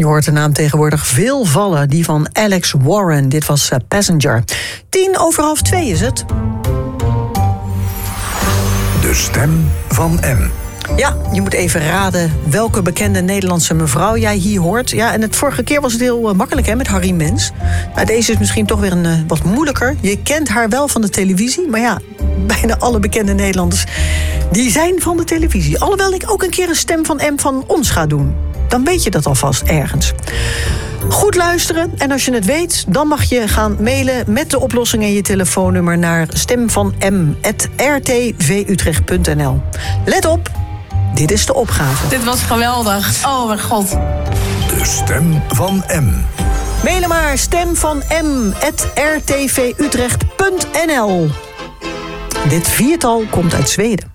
Je hoort de naam tegenwoordig veel vallen, die van Alex Warren. Dit was Passenger. 1:10 is het. De stem van M. Ja, je moet even raden welke bekende Nederlandse mevrouw jij hier hoort. Ja, en het vorige keer was het heel makkelijk, hè, met Harry Mens. Nou, deze is misschien toch weer een wat moeilijker. Je kent haar wel van de televisie, maar ja, bijna alle bekende Nederlanders die zijn van de televisie. Alhoewel ik ook een keer een stem van M van ons ga doen. Dan weet je dat alvast ergens. Goed luisteren, en als je het weet, dan mag je gaan mailen met de oplossing en je telefoonnummer naar stemvanm@rtvutrecht.nl. Let op, dit is de opgave. Dit was geweldig. Oh mijn god. De stem van M. Mailen maar stemvanm@rtvutrecht.nl. Dit viertal komt uit Zweden.